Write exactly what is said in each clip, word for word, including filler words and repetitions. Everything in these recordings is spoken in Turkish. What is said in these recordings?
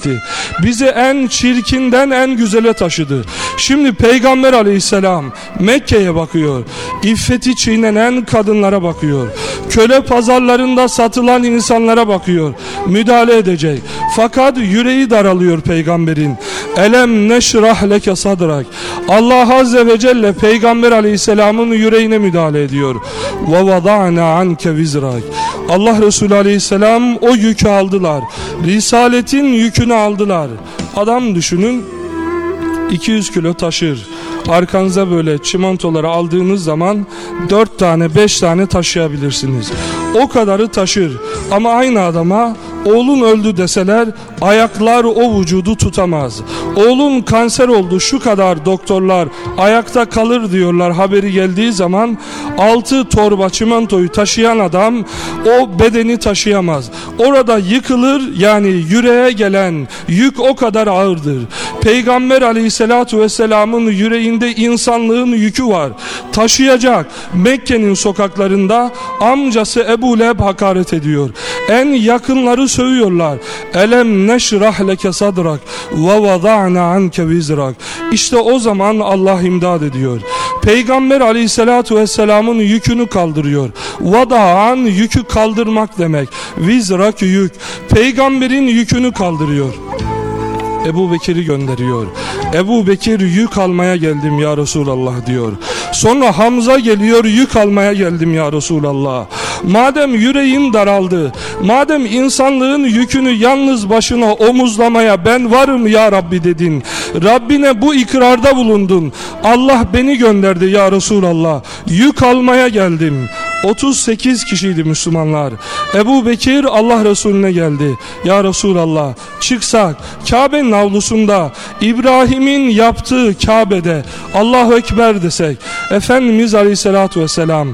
etti. Bizi en çirkinden en güzele taşıdı. Şimdi Peygamber aleyhisselam Mekke'ye bakıyor. İffeti çiğnenen kadınlara bakıyor. Köle pazarlarında satılan insanlara bakıyor. Müdahale edecek. Fakat yüreği daralıyor peygamberin. Elem neşrah leke sadrak. Allah azze ve celle Peygamber aleyhisselamın yüreğine müdahale ediyor. Ve vada'na anke vizrak. Allah Resulü aleyhisselam o yükü aldılar. Risaletin yükünü aldılar. Adam düşünün, iki yüz kilo taşır. Arkanıza böyle çimentoları aldığınız zaman dört tane beş tane taşıyabilirsiniz. O kadarı taşır. Ama aynı adama oğlun öldü deseler ayaklar o vücudu tutamaz. Oğlun kanser oldu, şu kadar doktorlar ayakta kalır diyorlar haberi geldiği zaman, altı torba çimentoyu taşıyan adam o bedeni taşıyamaz. Orada yıkılır, yani yüreğe gelen yük o kadar ağırdır. Peygamber aleyhissalatu vesselamın yüreğinde insanlığın yükü var. Taşıyacak. Mekke'nin sokaklarında amcası Ebu Leheb hakaret ediyor. En yakınları sövüyorlar. Elem neşrah leke sadrak ve vada'na anke vizrak. İşte o zaman Allah imdad ediyor. Peygamber aleyhissalatu vesselamın yükünü kaldırıyor. Vada'an yükü kaldırmak demek. Vizrak yük. Peygamberin yükünü kaldırıyor. Ebu Bekir'i gönderiyor. Ebu Bekir, yük almaya geldim ya Resulallah diyor. Sonra Hamza geliyor, yük almaya geldim ya Resulallah. Madem yüreğin daraldı, madem insanlığın yükünü yalnız başına omuzlamaya ben varım ya Rabbi dedin, Rabbine bu ikrarda bulundun, Allah beni gönderdi ya Resulallah, yük almaya geldim. otuz sekiz kişiydi Müslümanlar. Ebu Bekir Allah Resulüne geldi. Ya Resulallah, çıksak Kabe'nin avlusunda İbrahim'in yaptığı Kabe'de Allahu Ekber desek, Efendimiz Aleyhisselatü Vesselam,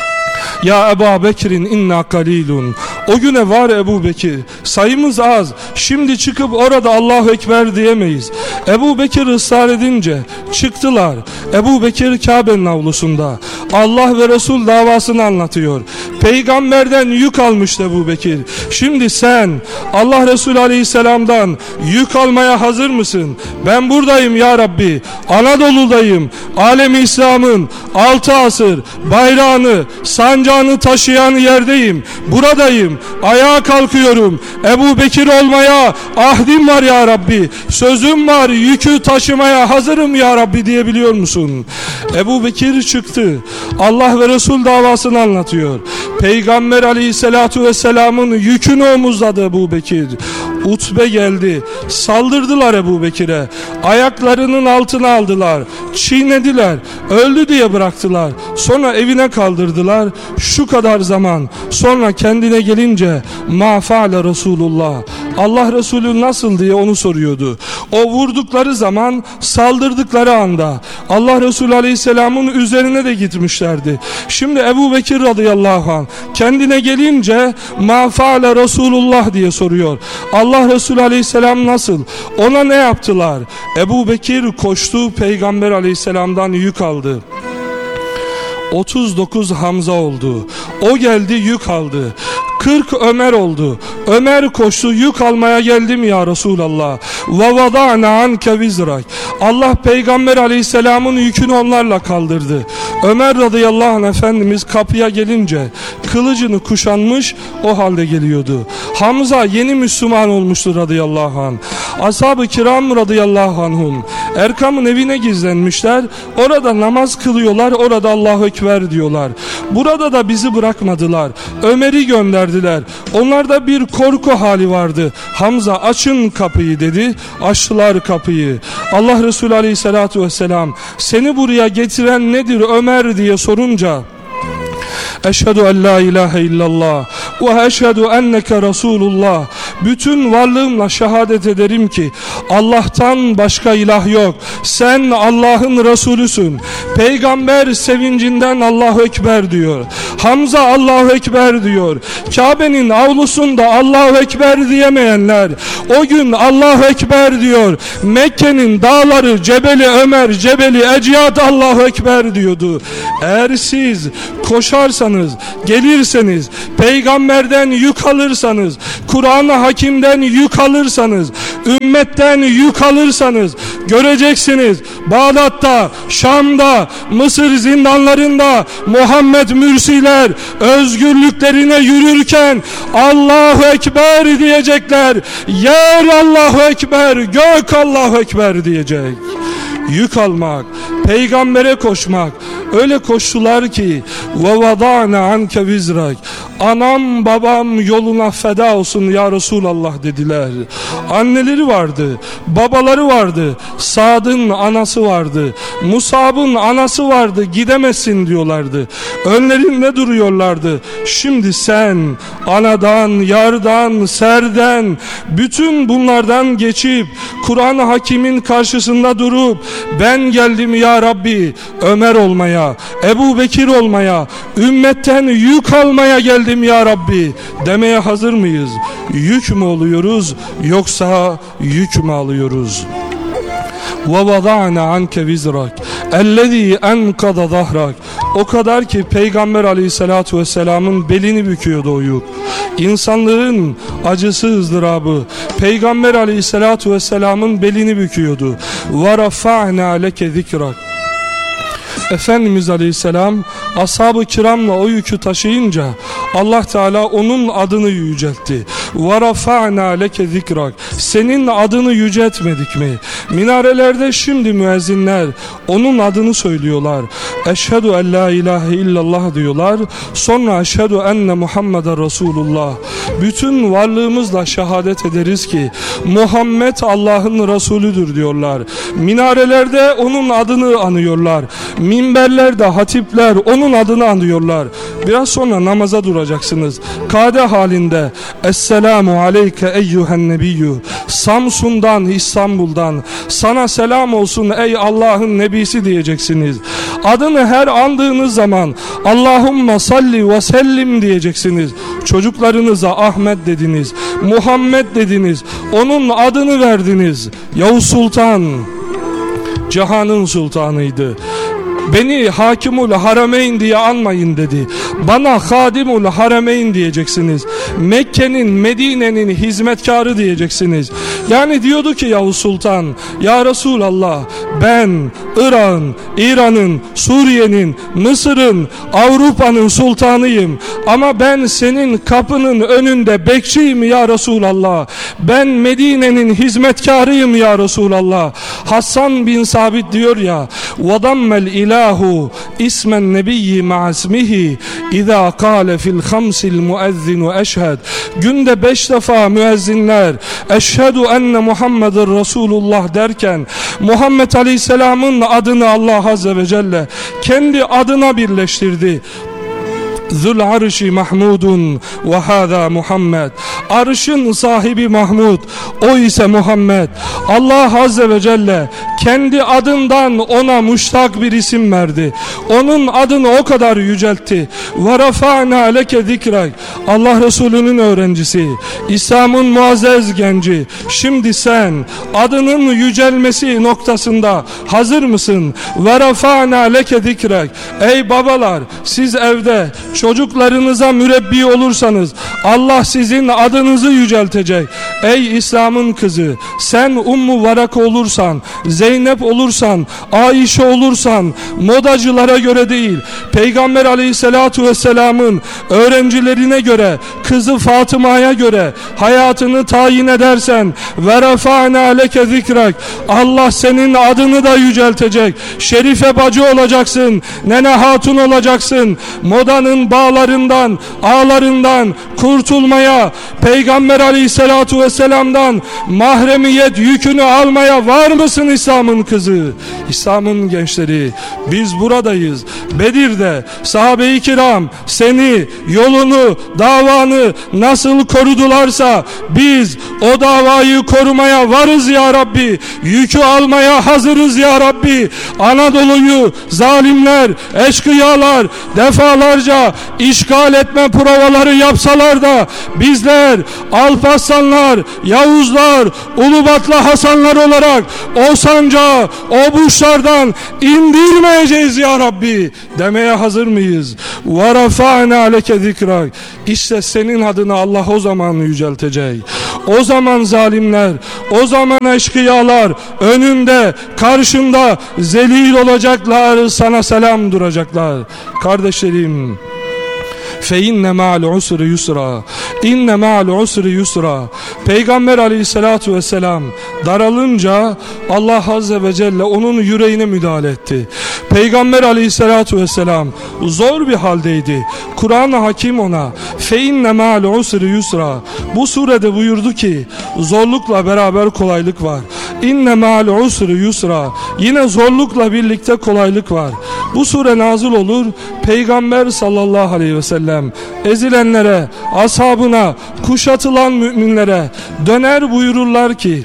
ya Ebu Bekir'in inna kalilun. O güne var Ebu Bekir, sayımız az, şimdi çıkıp orada Allahu Ekber diyemeyiz. Ebu Bekir ısrar edince çıktılar. Ebu Bekir Kabe'nin avlusunda Allah ve Resul davasını anlatıyor. Peygamberden yük almıştı Ebu Bekir. Şimdi sen Allah Resulü Aleyhisselam'dan yük almaya hazır mısın? Ben buradayım ya Rabbi, Anadolu'dayım, alemi İslam'ın altı asır bayrağını, sancağını taşıyan yerdeyim, buradayım, ayağa kalkıyorum, Ebu Bekir olmaya ahdim var ya Rabbi, sözüm var, yükü taşımaya hazırım ya Rabbi diyebiliyor musun? Ebu Bekir çıktı, Allah ve Resul davasını anlatıyor. Peygamber aleyhissalatu vesselamın yükünü omuzladı Ebu Bekir. Utbe geldi, saldırdılar Ebu Bekir'e, ayaklarının altına aldılar, çiğnediler, öldü diye bıraktılar, sonra evine kaldırdılar. Şu kadar zaman sonra kendine gelince ma faale Resulullah, Allah Resulü nasıl diye onu soruyordu. O vurdukları zaman, saldırdıkları anda Allah Resulü Aleyhisselam'ın üzerine de gitmişlerdi. Şimdi Ebu Bekir radıyallahu anh kendine gelince ma faale Resulullah diye soruyor. Allah Resulü Aleyhisselam nasıl? Ona ne yaptılar? Ebu Bekir koştu, Peygamber Aleyhisselam'dan yük aldı. otuz dokuz Hamza oldu. O geldi, yük aldı. kırk Ömer oldu. Ömer koştu, yük almaya geldim ya Resulallah. Ve vada'na anke vizrak. Allah Peygamber Aleyhisselam'ın yükünü onlarla kaldırdı. Ömer radıyallahu anh Efendimiz kapıya gelince kılıcını kuşanmış o halde geliyordu. Hamza yeni Müslüman olmuştu radıyallahu anh. Ashab-ı kiram radıyallahu anhum Erkam'ın evine gizlenmişler. Orada namaz kılıyorlar, orada Allahu Ekber diyorlar. Burada da bizi bırakmadılar. Ömer'i gönderdiler. Onlarda bir korku hali vardı. Hamza açın kapıyı dedi. Açtılar kapıyı. Allah Resulü Aleyhisselatü Vesselam seni buraya getiren nedir Ömer diye sorunca Eşhedü en la ilahe illallah ve eşhedü enneke Resulullah. Bütün varlığımla şehadet ederim ki Allah'tan başka ilah yok. Sen Allah'ın Resulüsün. Peygamber sevincinden Allahu Ekber diyor. Hamza Allahu Ekber diyor. Kabe'nin avlusunda Allahu Ekber diyemeyenler o gün Allahu Ekber diyor. Mekke'nin dağları Cebeli Ömer, Cebeli Eciyat Allahu Ekber diyordu. Eğer siz koşarsanız, gelirseniz, peygamberden yük alırsanız, Kur'an-ı Hakim'den yük alırsanız, ümmetten yük alırsanız göreceksiniz. Bağdat'ta, Şam'da, Mısır zindanlarında Muhammed Mürsiler özgürlüklerine yürürken Allahu Ekber diyecekler. Yer Allahu Ekber, gök Allahu Ekber diyecek. Yük almak, peygambere koşmak, öyle koştular ki وَوَضَعْنَا عَنْكَ وِزْرَكَ, anam babam yoluna feda olsun ya Resulallah dediler. Anneleri vardı, babaları vardı, Sad'ın anası vardı, Musab'ın anası vardı, gidemezsin diyorlardı. Önlerinde duruyorlardı. Şimdi sen anadan, yardan, serden, bütün bunlardan geçip Kur'an-ı Hakim'in karşısında durup ben geldim ya Rabbi Ömer olmaya, Ebu Bekir olmaya, ümmetten yük almaya geldim ya Rabbi demeye hazır mıyız? Yük mü oluyoruz yoksa yük mü alıyoruz? وَوَضَعْنَا عَنْكَ وِزْرَكَ اَلَّذ۪ي اَنْقَضَ ظَهْرَكَ. O kadar ki Peygamber aleyhissalatu vesselamın belini büküyordu o yük. İnsanlığın acısı, ızdırabı Peygamber aleyhissalatu vesselamın belini büküyordu. وَرَفَعْنَا لَكَ ذِكْرَكَ. Efendimiz Aleyhisselam ashab-ı kiramla o yükü taşıyınca Allah Teala onun adını yüceltti. وَرَفَعْنَا لَكَ ذِكْرَكَ. Senin adını yüceltmedik mi? Minarelerde şimdi müezzinler onun adını söylüyorlar. Eşhedü en la ilahe illallah diyorlar. Sonra eşhedü enne Muhammeden Resulullah. Bütün varlığımızla şehadet ederiz ki Muhammed Allah'ın Resulüdür diyorlar. Minarelerde onun adını anıyorlar. Minberlerde hatipler onun adını anıyorlar. Biraz sonra namaza duracaksınız. Kade halinde Esselamu aleyke eyyühen nebiyyü. Samsun'dan, İstanbul'dan sana selam olsun ey Allah'ın nebisi diyeceksiniz. Adını her andığınız zaman Allahümme salli ve sellim diyeceksiniz. Çocuklarınıza Ahmet dediniz, Muhammed dediniz, onun adını verdiniz. Yavuz Sultan cihanın sultanıydı. Beni Hakimul Harameyn diye anmayın dedi. Bana Hadimul Harameyn diyeceksiniz. Mekke'nin, Medine'nin hizmetkarı diyeceksiniz. Yani diyordu ki Yavuz Sultan, ya Resulallah ben Irak'ın, İran'ın, Suriye'nin, Mısır'ın, Avrupa'nın sultanıyım. Ama ben senin kapının önünde bekçiyim ya Resulallah. Ben Medine'nin hizmetkarıyım ya Resulallah. Hasan bin Sabit diyor ya, وَضَمَّ الْإِلَٰهُ اِسْمَ النَّبِيِّ مَعَ اسْمِهِ اِذَا قَالَ فِي الْخَمْسِ الْمُؤَذِّنُ اَشْهَدْ. Günde beş defa müezzinler eşhedü enne Muhammeden Resulullah derken Muhammed Aleyhisselam'ın adını Allah Azze ve Celle kendi adına birleştirdi. Zul arşi Mahmudun ve hâzâ Muhammed. Arşın sahibi Mahmud, o ise Muhammed. Allah Azze ve Celle kendi adından ona muştak bir isim verdi. Onun adını o kadar yüceltti. Ve rafa'na leke zikrek. Allah Resulü'nün öğrencisi, İslam'ın muazzez genci. Şimdi sen adının yücelmesi noktasında hazır mısın? Ve rafa'na leke zikrek. Ey babalar, siz evde çocuklarınıza mürebbi olursanız Allah sizin adınızı yüceltecek. Ey İslam'ın kızı, sen Ummu Varaka olursan, Zeynep olursan, Ayşe olursan, modacılara göre değil, Peygamber Aleyhisselatu Vesselam'ın öğrencilerine göre, kızı Fatıma'ya göre hayatını tayin edersen ve rafa'na leke zikrek, Allah senin adını da yüceltecek. Şerife bacı olacaksın, nene hatun olacaksın. Modanın bağlarından, ağlarından kurtulmaya, Peygamber Aleyhisselatu Vesselam'dan mahremiyet yükünü almaya var mısın İslam'ın kızı? İslam'ın gençleri, biz buradayız. Bedir'de sahabe-i kiram seni, yolunu, davanı nasıl korudularsa biz o davayı korumaya varız ya Rabbi. Yükü almaya hazırız ya Rabbi. Anadolu'yu zalimler, eşkıyalar defalarca işgal etme provaları yapsalar da bizler Alparslanlar, Yavuzlar, Ulubatlı Hasanlar olarak o sancağı o burçlardan indirmeyeceğiz ya Rabbi demeye hazır mıyız? وَرَفَعْنَا لَكَ ذِكْرَكَ. İşte senin adını Allah o zaman yüceltecek. O zaman zalimler, o zaman eşkıyalar önünde, karşında zelil olacaklar, sana selam duracaklar. Kardeşlerim, فَاِنَّ مَعَ الْعُسْرِ يُسْرًا اِنَّ مَعَ الْعُسْرِ يُسْرًا. Peygamber aleyhissalatu vesselam daralınca Allah azze ve celle onun yüreğine müdahale etti. Peygamber aleyhissalatu vesselam zor bir haldeydi. Kur'an-ı Hakim ona فَاِنَّ مَعَ الْعُسْرِ يُسْرًا. Bu surede buyurdu ki zorlukla beraber kolaylık var. İnne ma'al usri yusra. Yine zorlukla birlikte kolaylık var. Bu sure nazil olur. Peygamber sallallahu aleyhi ve sellem ezilenlere, ashabına, kuşatılan müminlere döner buyururlar ki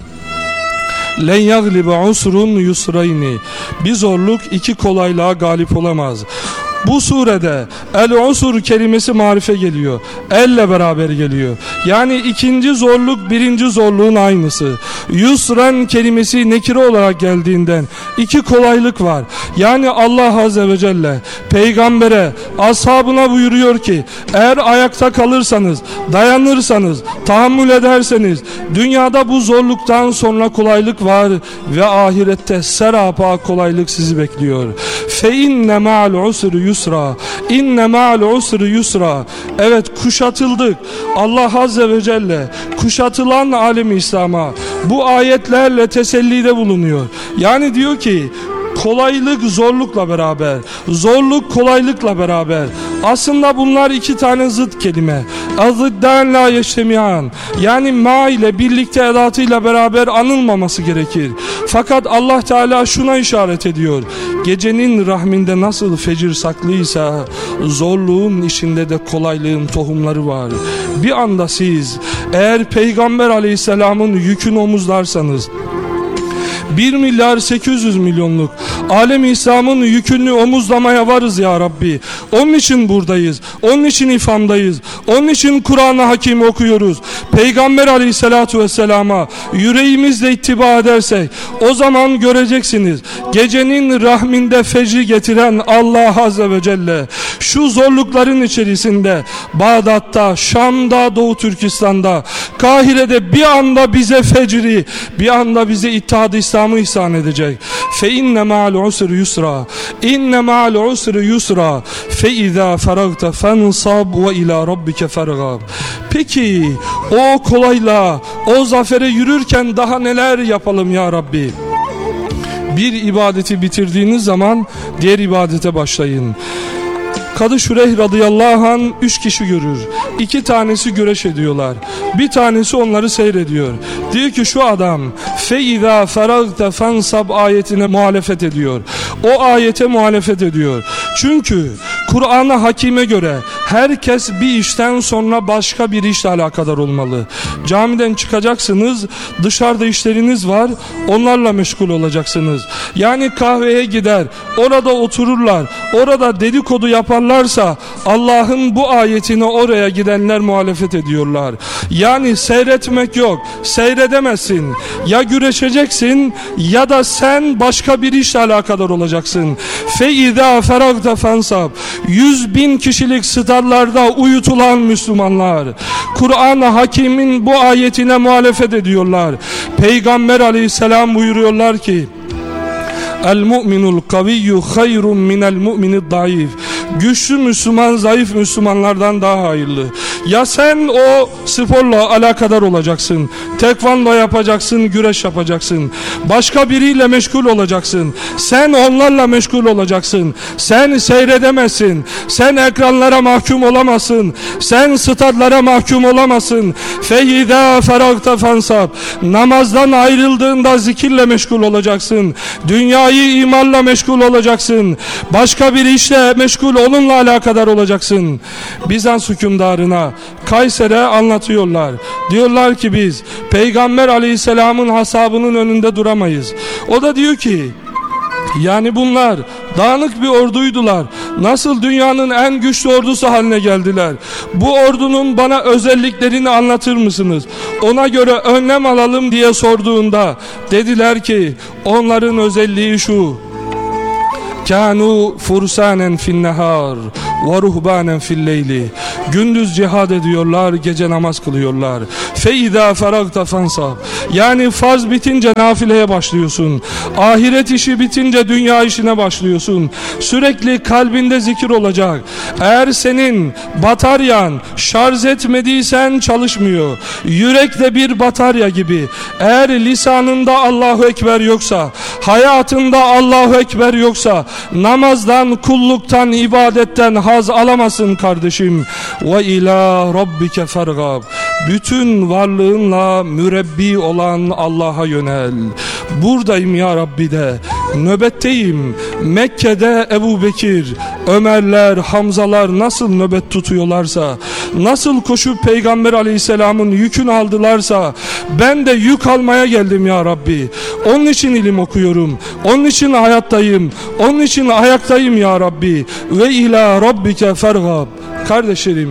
len yaglibe usrun yusrayni. Bir zorluk iki kolaylığa galip olamaz. Bu surede el-usur kelimesi marife geliyor. Elle beraber geliyor. Yani ikinci zorluk birinci zorluğun aynısı. Yusran kelimesi nekire olarak geldiğinden iki kolaylık var. Yani Allah azze ve celle peygambere, ashabına buyuruyor ki eğer ayakta kalırsanız, dayanırsanız, tahammül ederseniz dünyada bu zorluktan sonra kolaylık var ve ahirette serapa kolaylık sizi bekliyor. Fe inne ma'al usri yusra. İnne ma'al usri yusra. Evet, kuşatıldık. Allah azze ve celle kuşatılan alem-i İslam'a bu ayetlerle tesellide bulunuyor. Yani diyor ki kolaylık zorlukla beraber, zorluk kolaylıkla beraber. Aslında bunlar iki tane zıt kelime. Aziddan la yeştemiyan. Yani ma ile birlikte edatıyla beraber anılmaması gerekir. Fakat Allah Teala şuna işaret ediyor. Gecenin rahminde nasıl fecir saklıysa zorluğun içinde de kolaylığın tohumları var. Bir anda siz eğer Peygamber Aleyhisselam'ın yükünü omuzlarsanız bir milyar sekiz yüz milyonluk alem-i İslam'ın yükünü omuzlamaya varız ya Rabbi. Onun için buradayız. Onun için ifamdayız. Onun için Kur'an-ı Hakim okuyoruz. Peygamber aleyhissalatu vesselama yüreğimizle ittiba edersek o zaman göreceksiniz. Gecenin rahminde fecri getiren Allah azze ve celle şu zorlukların içerisinde Bağdat'ta, Şam'da, Doğu Türkistan'da, Kahire'de bir anda bize fecri, bir anda bize İttihad-ı İslam'ı ihsan edecek. Fe inne ma'al usri yusra. İnne ma'al usri yusra. Fe izâ feragte fensab ve ilâ rabbike fergab. Peki o kolayla, o zafere yürürken daha neler yapalım ya Rabbi? Bir ibadeti bitirdiğiniz zaman diğer ibadete başlayın. Kadı Şureyh radıyallahu anh üç kişi görür. İki tanesi güreş ediyorlar. Bir tanesi onları seyrediyor. Diyor ki şu adam فَاِذَا فَرَغْتَ فَانْصَبْ ayetine muhalefet ediyor. O ayete muhalefet ediyor. Çünkü Kur'an-ı Hakim'e göre herkes bir işten sonra başka bir işle alakadar olmalı. Camiden çıkacaksınız, dışarıda işleriniz var, onlarla meşgul olacaksınız. Yani kahveye gider, orada otururlar, orada dedikodu yaparlarsa Allah'ın bu ayetine oraya gidenler muhalefet ediyorlar. Yani seyretmek yok, seyredemezsin. Ya güreşeceksin ya da sen başka bir işle alakadar olacaksın. فَاِذَا فَرَغْتَ فَانْصَبْ. Yüz bin kişilik starlarda uyutulan Müslümanlar Kur'an-ı Hakim'in bu ayetine muhalefet ediyorlar. Peygamber aleyhisselam buyuruyorlar ki El mu'minul kaviyyu hayrun minel mu'minid daif. Güçlü Müslüman zayıf Müslümanlardan daha hayırlı. Ya sen o sporla alakadar olacaksın, tekvando yapacaksın, güreş yapacaksın, başka biriyle meşgul olacaksın, sen onlarla meşgul olacaksın, sen seyredemezsin, sen ekranlara mahkum olamazsın, sen stadlara mahkum olamazsın. Feyda feragta fansab. Namazdan ayrıldığında zikirle meşgul olacaksın, dünyayı imanla meşgul olacaksın, başka bir işle meşgul onunla alakadar olacaksın. Bizans hükümdarına, Kayser'e anlatıyorlar. Diyorlar ki biz Peygamber aleyhisselamın hasabının önünde duramayız. O da diyor ki yani bunlar dağınık bir orduydular. nasıl dünyanın en güçlü ordusu haline geldiler? Bu ordunun bana özelliklerini anlatır mısınız? Ona göre önlem alalım diye sorduğunda dediler ki onların özelliği şu: kânû fursânen finnehâr ve ruhbânen filleyli. Gündüz cihad ediyorlar, gece namaz kılıyorlar. Feizâ feragte fansab. Yani farz bitince nafileye başlıyorsun. Ahiret işi bitince dünya işine başlıyorsun. Sürekli kalbinde zikir olacak. Eğer senin bataryan şarj etmediysen çalışmıyor. Yürek de bir batarya gibi. Eğer lisanında Allahu Ekber yoksa, hayatında Allahu Ekber yoksa, namazdan, kulluktan, ibadetten haz alamazsın kardeşim. Ve ilâ rabbike fergab. Bütün varlığınla mürebbi olan Allah'a yönel. Buradayım ya Rabbi de, nöbetteyim. Mekke'de Ebu Bekir, Ömerler, Hamzalar nasıl nöbet tutuyorlarsa, nasıl koşup Peygamber Aleyhisselam'ın yükünü aldılarsa, ben de yük almaya geldim ya Rabbi. Onun için ilim okuyorum, onun için hayattayım, onun için ayaktayım ya Rabbi. Ve ilâ rabbike fergab. Kardeşlerim,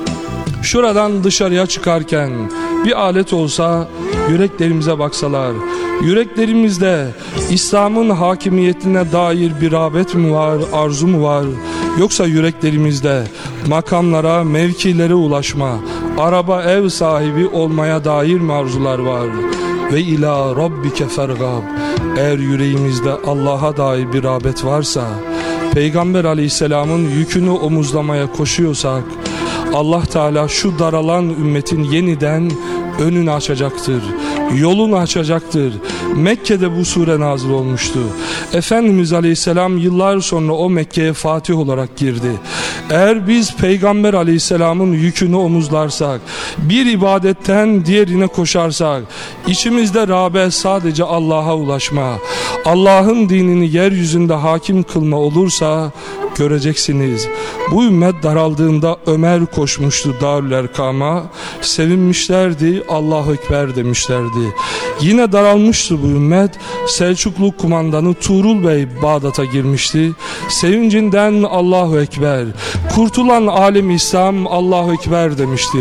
şuradan dışarıya çıkarken bir alet olsa, yüreklerimize baksalar, yüreklerimizde İslam'ın hakimiyetine dair bir rağbet mi var, arzu mu var? Yoksa yüreklerimizde makamlara, mevkilere ulaşma, araba, ev sahibi olmaya dair mi arzular var? Ve ilâ rabbike fergab. Eğer yüreğimizde Allah'a dair bir rağbet varsa, Peygamber Aleyhisselam'ın yükünü omuzlamaya koşuyorsak, Allah Teala şu daralan ümmetin yeniden önünü açacaktır, yolunu açacaktır. Mekke'de bu sure nazil olmuştu. Efendimiz Aleyhisselam yıllar sonra o Mekke'ye Fatih olarak girdi. Eğer biz Peygamber Aleyhisselam'ın yükünü omuzlarsak, bir ibadetten diğerine koşarsak, içimizde rağbet sadece Allah'a ulaşma, Allah'ın dinini yeryüzünde hakim kılma olursa, göreceksiniz. Bu ümmet daraldığında Ömer koşmuştu Darül Erkam'a, sevinmişlerdi, Allahu Ekber demişlerdi. Yine daralmıştı bu ümmet, Selçuklu kumandanı Tuğrul Bey Bağdat'a girmişti, sevincinden Allahu Ekber, kurtulan alem İslam Allahu Ekber demişti.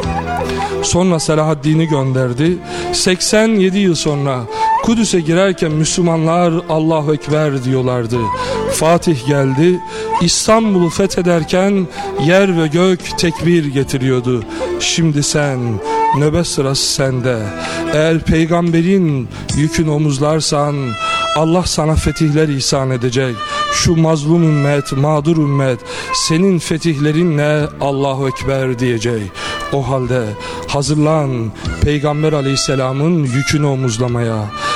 Sonra Selahaddin'i gönderdi. seksen yedi yıl sonra Kudüs'e girerken Müslümanlar Allahu Ekber diyorlardı. Fatih geldi. İstanbul'u fethederken yer ve gök tekbir getiriyordu. Şimdi sen, nöbet sırası sende. Eğer peygamberin yükünü omuzlarsan, Allah sana fetihler ihsan edecek. Şu mazlum ümmet, mağdur ümmet, senin fetihlerinle Allahu Ekber diyecek. O halde hazırlan Peygamber Aleyhisselam'ın yükünü omuzlamaya.